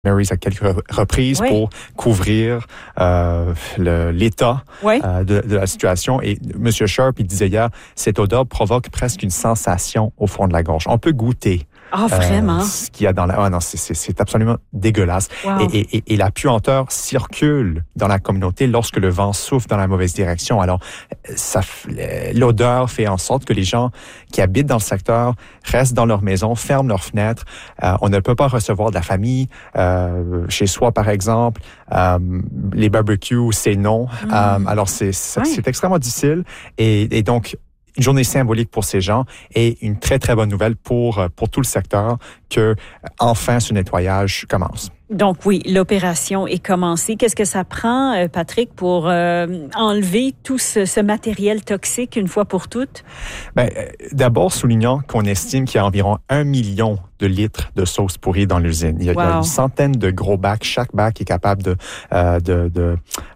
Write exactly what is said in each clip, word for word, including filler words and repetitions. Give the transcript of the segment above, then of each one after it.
Marys à quelques reprises oui. pour couvrir euh, le, l'état oui. euh, de, de la situation. Et M. Sharp, il disait hier, cette odeur provoque presque une sensation au fond de la gorge. On peut goûter. Ah, oh, vraiment? Euh, ce qu'il y a dans la... Ah non, c'est, c'est, c'est absolument dégueulasse. Wow. Et, et, et la puanteur circule dans la communauté lorsque le vent souffle dans la mauvaise direction. Alors, ça, l'odeur fait en sorte que les gens qui habitent dans le secteur restent dans leur maison, ferment leurs fenêtres. Euh, on ne peut pas recevoir de la famille euh, chez soi, par exemple. Euh, les barbecues, c'est non. Mm. Euh, alors, c'est, c'est, oui. c'est extrêmement difficile. Et, et donc, une journée symbolique pour ces gens et une très, très bonne nouvelle pour, pour tout le secteur que, enfin, ce nettoyage commence. Donc oui, l'opération est commencée. Qu'est-ce que ça prend, Patrick, pour euh, enlever tout ce, ce matériel toxique une fois pour toutes? Bien, d'abord, soulignons qu'on estime qu'il y a environ un million de litres de sauce pourrie dans l'usine. Il y a, wow. il y a une centaine de gros bacs. Chaque bac est capable de, euh, de, de,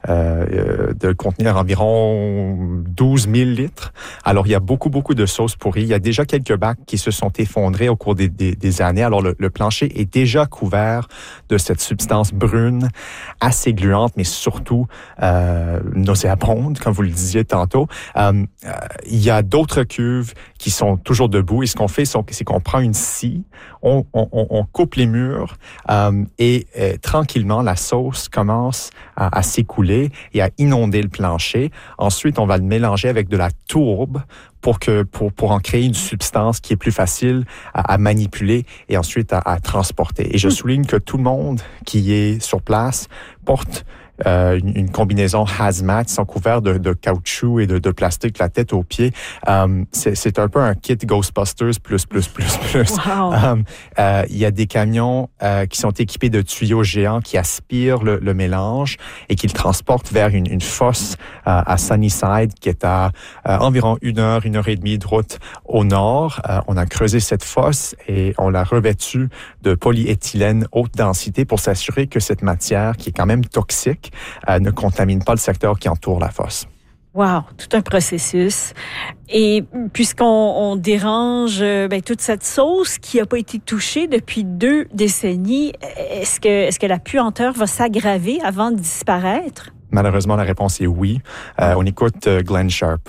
euh, de contenir environ douze mille litres. Alors, il y a beaucoup, beaucoup de sauce pourrie. Il y a déjà quelques bacs qui se sont effondrés au cours des, des, des années. Alors, le, le plancher est déjà couvert de cette substance brune, assez gluante, mais surtout euh, nauséabonde, comme vous le disiez tantôt. Euh, euh, il y a d'autres cuves qui sont toujours debout. Et ce qu'on fait, c'est qu'on prend une scie, on, on, on coupe les murs euh, et euh, tranquillement, la sauce commence à, à s'écouler et à inonder le plancher. Ensuite, on va le mélanger avec de la tourbe pour que pour pour en créer une substance qui est plus facile à, à manipuler et ensuite à, à transporter. Et je souligne que tout le monde qui est sur place porte Euh, une, une combinaison hazmat, ils sont couverts de, de caoutchouc et de, de plastique, la tête aux pieds. Euh, c'est, c'est un peu un kit Ghostbusters plus, plus, plus, plus. Wow. Euh, euh, il y a des camions euh, qui sont équipés de tuyaux géants qui aspirent le, le mélange et qui le transportent vers une, une fosse euh, à Sunnyside qui est à euh, environ une heure, une heure et demie de route au nord. Euh, on a creusé cette fosse et on l'a revêtue de polyéthylène haute densité pour s'assurer que cette matière, qui est quand même toxique, Euh, ne contamine pas le secteur qui entoure la fosse. Wow, tout un processus. Et puisqu'on on dérange ben, toute cette sauce qui n'a pas été touchée depuis deux décennies, est-ce que, est-ce que la puanteur va s'aggraver avant de disparaître? Malheureusement, la réponse est oui. Euh, on écoute euh, Glenn Sharp.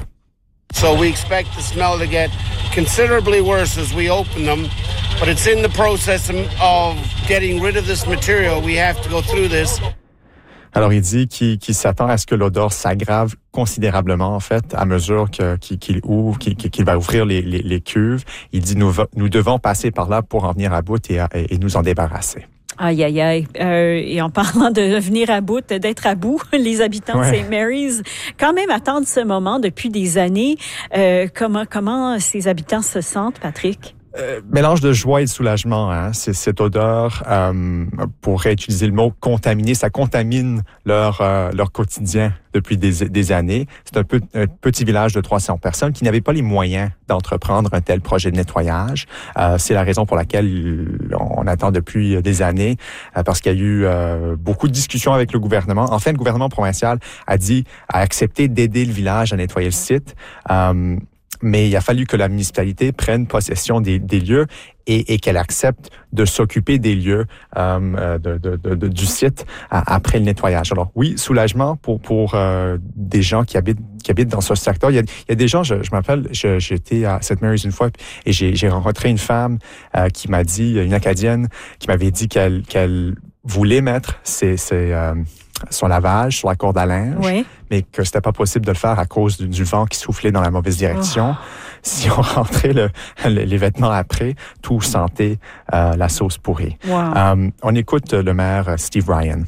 So we expect the smell to get considerably worse as we open them, but it's in the process of getting rid of this material. We have to go through this. Alors, il dit qu'il, qu'il s'attend à ce que l'odeur s'aggrave considérablement, en fait, à mesure que, qu'il, qu'il ouvre, qu'il, qu'il va ouvrir les, les, les cuves. Il dit, nous, nous devons passer par là pour en venir à bout et, et, et nous en débarrasser. Aïe, aïe, aïe. Euh, et en parlant de venir à bout, d'être à bout, les habitants ouais. de Saint Mary's, quand même attendent ce moment depuis des années. Euh, comment, comment ces habitants se sentent, Patrick? Euh, mélange de joie et de soulagement, hein. C'est cette odeur, euh, pour réutiliser le mot contaminé, ça contamine leur euh, leur quotidien depuis des, des années. C'est un, peu, un petit village de trois cents personnes qui n'avaient pas les moyens d'entreprendre un tel projet de nettoyage. Euh, c'est la raison pour laquelle on attend depuis des années, euh, parce qu'il y a eu euh, beaucoup de discussions avec le gouvernement. Enfin, le gouvernement provincial a dit, a accepté d'aider le village à nettoyer le site. Euh, Mais il a fallu que la municipalité prenne possession des, des lieux et, et qu'elle accepte de s'occuper des lieux euh, de, de, de, de, du site à, après le nettoyage. Alors oui, soulagement pour pour euh, des gens qui habitent qui habitent dans ce secteur. Il y a, il y a des gens, je, je m'appelle, je, j'étais à Saint Mary's une fois et j'ai, j'ai rencontré une femme euh, qui m'a dit, une Acadienne, qui m'avait dit qu'elle qu'elle voulait mettre ses, ses euh, son lavage sur la corde à linge, oui. mais que c'était pas possible de le faire à cause du, du vent qui soufflait dans la mauvaise direction. Oh. Si on rentrait le, le, les vêtements après, tout sentait euh, la sauce pourrie. Wow. Um, on écoute le maire Steve Ryan.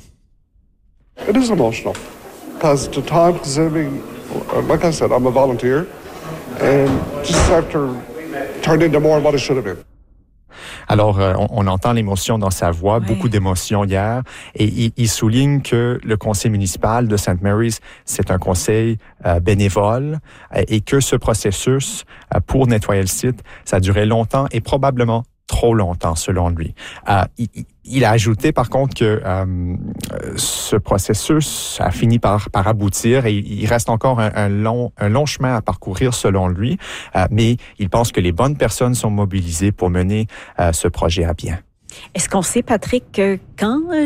It is emotional because the time consuming, like I said, I'm a volunteer, and just after turned into more of what it should have been. Alors, euh, on, on entend l'émotion dans sa voix, oui. beaucoup d'émotions hier, et il, il souligne que le conseil municipal de Saint Mary's, c'est un conseil euh, bénévole, euh, et que ce processus euh, pour nettoyer le site, ça a duré longtemps et probablement trop longtemps, selon lui. Euh, il, il a ajouté, par contre, que euh, ce processus a fini par, par aboutir et il reste encore un, un, long, un long chemin à parcourir, selon lui, euh, mais il pense que les bonnes personnes sont mobilisées pour mener euh, ce projet à bien. Est-ce qu'on sait, Patrick, quand